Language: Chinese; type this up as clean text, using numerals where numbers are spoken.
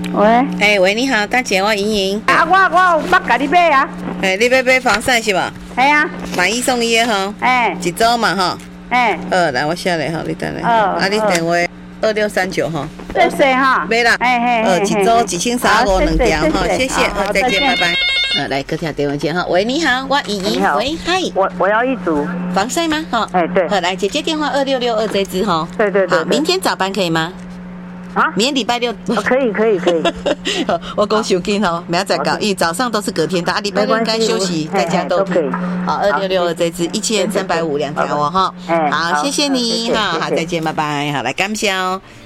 喂， 喂，你好，大姐，我莹莹。 我有捌甲你买啊。 你要买防晒是吧？ 系啊。 买1送1的哈。一组嘛哈。来，我下来哈，你等来。你电话2639哈。 谢谢哈。 买啦。一组1352条哈，谢谢，再见，拜拜。来，各条电话线哈。喂，你好，我莹莹。喂，嗨。 我要一组防晒吗？哈。对。好，来，姐姐电话2662这支哈。 对。 好，明天早班可以吗？明天礼拜六可以。 我讲手紧吼，明仔再搞，因为早上都是隔天的，礼拜六应该休息，在家都可以。好，2662这支1350两条哦哈。好，谢谢你哈，好，再见，拜拜。好，来感谢哦。